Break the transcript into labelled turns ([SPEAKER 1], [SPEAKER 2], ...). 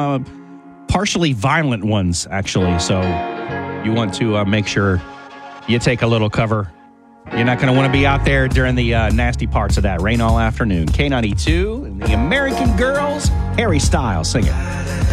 [SPEAKER 1] partially violent ones, actually. So you want to make sure you take a little cover. You're not going to want to be out there during the nasty parts of that rain all afternoon. K92, the American Girls, Harry Styles, sing it.